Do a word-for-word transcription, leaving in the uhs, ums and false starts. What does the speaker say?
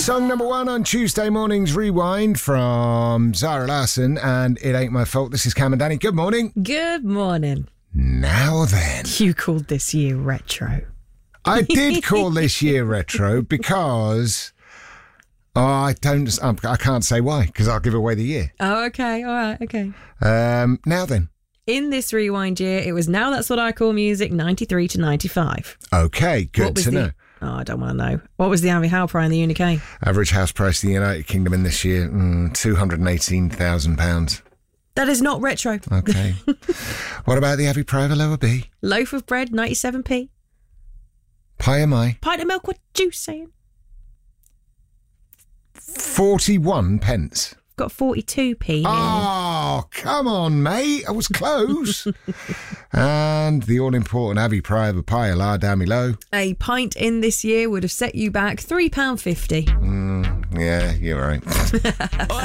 Song number one on Tuesday morning's Rewind from Zara Larsson and It Ain't My Fault. This is Cam and Danny. Good morning. Good morning. Now then. You called this year retro. I did call this year retro because... Oh, I don't... I can't say why, because I'll give away the year. Oh, okay. All right. Okay. Um, now then. In this Rewind year, it was Now That's What I Call Music, ninety-three to ninety-five. Okay, good to the, know. Oh, I don't want to know. What was the average house price in the U K? Average house price in the United Kingdom in this year, mm, two hundred eighteen thousand pounds. That is not retro. Okay. What about the average price of a lower B? Loaf of bread, ninety-seven p. Pie am I? Pint of milk, what you saying? forty-one pence. Got forty-two p. Oh, come on, mate. I was close. And the all-important Abbey Pie of a pie, a la dammy low. A pint in this year would have set you back three pounds fifty. Mm, yeah, you're right.